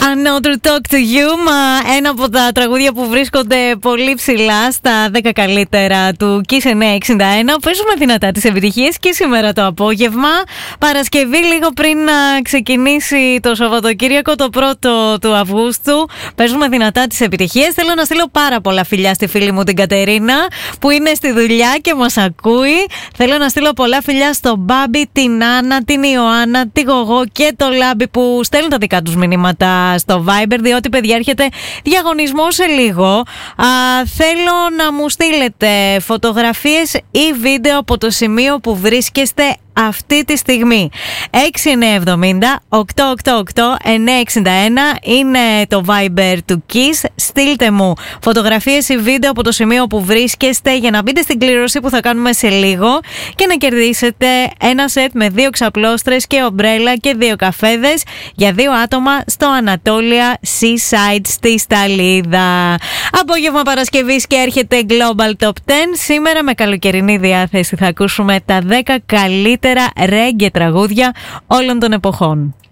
I know to talk to you, μα ένα από τα τραγούδια που βρίσκονται πολύ ψηλά στα 10 καλύτερα του Kiss 961. Παίζουμε δυνατά τις επιτυχίες και σήμερα το απόγευμα, Παρασκευή, λίγο πριν να ξεκινήσει το Σαββατοκύριακο, το 1ο του Αυγούστου. Παίζουμε δυνατά τις επιτυχίες. Θέλω να στείλω πάρα πολλά φιλιά στη φίλη μου την Κατερίνα που είναι στη δουλειά και μας ακούει. Θέλω να στείλω πολλά φιλιά στον Μπάμπη, την Άννα, την Ιωάννα, τη Γογό και το Λάμπη που στέλνουν τα δικά τους μηνύματα στο Viber, διότι παιδιά έρχεται διαγωνισμό σε λίγο. Θέλω να μου στείλετε φωτογραφίες ή βίντεο από το σημείο που βρίσκεστε αυτή τη στιγμή. 6970 888 961 είναι το Viber του Kiss. Στείλτε μου φωτογραφίες ή βίντεο από το σημείο που βρίσκεστε για να μπείτε στην κλήρωση που θα κάνουμε σε λίγο και να κερδίσετε ένα σετ με 2 ξαπλώστρες και ομπρέλα και 2 καφέδες για 2 άτομα στο Ανατόλια Seaside στη Σταλίδα. Απόγευμα Παρασκευής και έρχεται Global Top 10. Σήμερα με καλοκαιρινή διάθεση θα ακούσουμε τα 10 καλύτερα ρέγγε τραγούδια όλων των εποχών.